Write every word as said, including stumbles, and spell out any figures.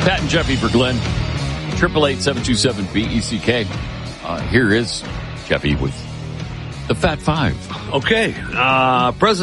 Pat and Jeffy for Glenn. Triple eight seven two seven B E C K. Uh, here is Jeffy with the Fat Five. Okay. Uh, President